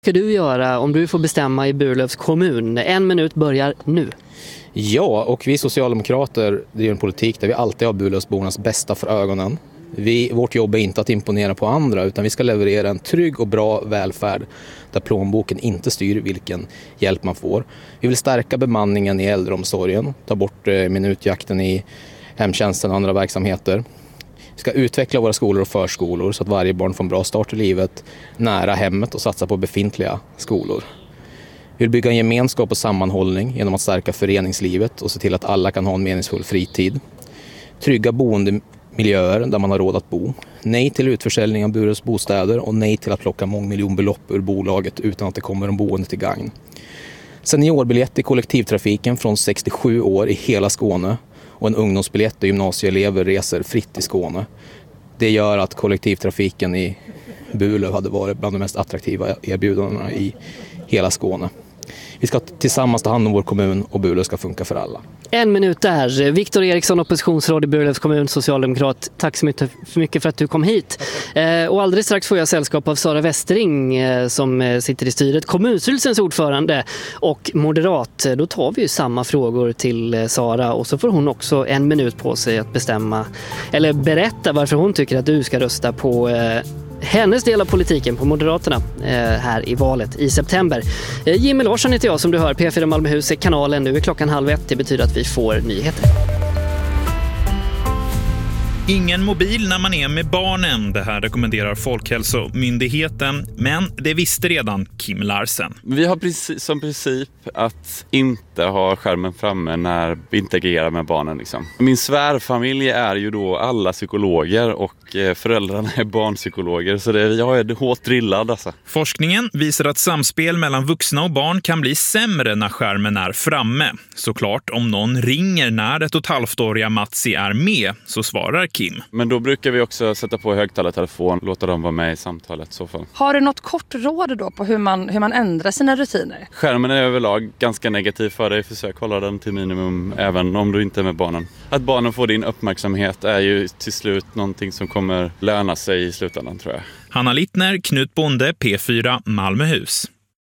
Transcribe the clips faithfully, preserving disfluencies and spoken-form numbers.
Vad ska du göra om du får bestämma i Burlövs kommun? En minut börjar nu. Ja, och vi socialdemokrater driver en politik där vi alltid har Burlövsbornas bästa för ögonen. Vi, vårt jobb är inte att imponera på andra, utan vi ska leverera en trygg och bra välfärd där plånboken inte styr vilken hjälp man får. Vi vill stärka bemanningen i äldreomsorgen, ta bort eh, minutjakten i hemtjänsten och andra verksamheter. Vi ska utveckla våra skolor och förskolor så att varje barn får en bra start i livet nära hemmet och satsa på befintliga skolor. Vi vill bygga en gemenskap och sammanhållning genom att stärka föreningslivet och se till att alla kan ha en meningsfull fritid. Trygga boendemiljöer där man har råd att bo. Nej till utförsäljning av Burlövs bostäder och nej till att plocka mångmiljonbelopp ur bolaget utan att det kommer de boende till gagn. Seniorbiljett i kollektivtrafiken från sextiosju år i hela Skåne och en ungdomsbiljett där gymnasieelever reser fritt i Skåne. Det gör att kollektivtrafiken i Burlöv hade varit bland de mest attraktiva erbjudandena i hela Skåne. Vi ska tillsammans ta hand om vår kommun och Burlöv ska funka för alla. En minut där. Viktor Eriksson, oppositionsråd i Burlövs kommun, socialdemokrat. Tack så mycket för, mycket för att du kom hit. Eh, och alldeles strax får jag sällskap av Sara Westring eh, som eh, sitter i styret, kommunstyrelsens ordförande och moderat. Då tar vi ju samma frågor till eh, Sara och så får hon också en minut på sig att bestämma eller berätta varför hon tycker att du ska rösta på eh, hennes del av politiken på Moderaterna eh, här i valet i september. Eh, Jimmy Larsson heter jag som du hör. P fyra Malmöhus är kanalen. Nu är klockan halv ett. Det betyder att vi får nyheter. Ingen mobil när man är med barnen. Det här rekommenderar Folkhälsomyndigheten. Men det visste redan Kim Larsen. Vi har precis, som princip att inte ha skärmen framme när vi interagerar med barnen. Liksom. Min svärfamilj är ju då alla psykologer och föräldrarna är barnpsykologer. Så det, jag är hårt drillad. Alltså. Forskningen visar att samspel mellan vuxna och barn kan bli sämre när skärmen är framme. Såklart om någon ringer när ett och ett halvt-åriga Matsi är med så svarar Kim. Men då brukar vi också sätta på högtalartelefon, låta dem vara med i samtalet i så fall. Har du något kort råd då på hur man, hur man ändrar sina rutiner? Skärmen är överlag ganska negativ för dig. Försök hålla den till minimum även om du inte är med barnen. Att barnen får din uppmärksamhet är ju till slut någonting som kommer löna sig i slutändan tror jag. Hanna Littner, Knut Bonde, P fyra Malmöhus.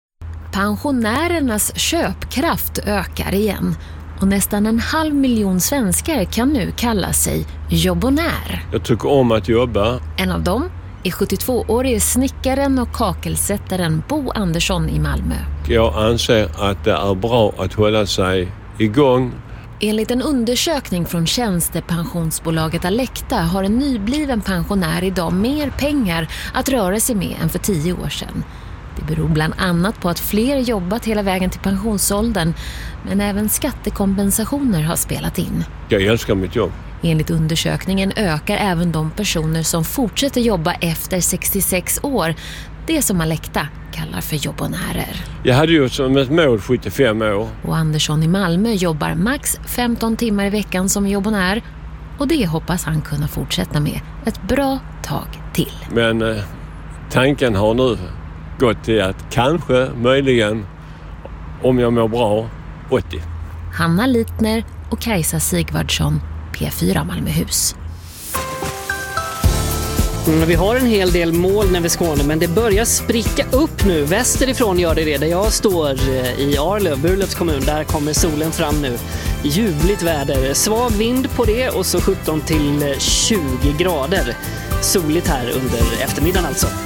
Pensionärernas köpkraft ökar igen. Och nästan en halv miljon svenskar kan nu kalla sig jobbonär. Jag tycker om att jobba. En av dem är sjuttiotvåårige snickaren och kakelsättaren Bo Andersson i Malmö. Jag anser att det är bra att hålla sig igång. Enligt en undersökning från tjänstepensionsbolaget Alecta har en nybliven pensionär idag mer pengar att röra sig med än för tio år sedan. Det beror bland annat på att fler jobbat hela vägen till pensionsåldern, men även skattekompensationer har spelat in. Jag älskar mitt jobb. Enligt undersökningen ökar även de personer som fortsätter jobba efter sextiosex år, det som Alecta kallar för jobbonärer. Jag hade ju som ett mål sjuttiofem år. Och Andersson i Malmö jobbar max femton timmar i veckan som jobbonär, och det hoppas han kunna fortsätta med ett bra tag till. Men eh, tanken har nu gått till att kanske, möjligen, om jag mår bra, åttio. Hanna Littner och Kajsa Sigvardsson, P fyra Malmöhus. Mm, vi har en hel del moln över Skåne, men det börjar spricka upp nu. Västerifrån gör det det. Där jag står i Arlöv, Burlövs kommun, där kommer solen fram nu. Ljuvligt väder, svag vind på det och så sjutton till tjugo grader. Soligt här under eftermiddagen alltså.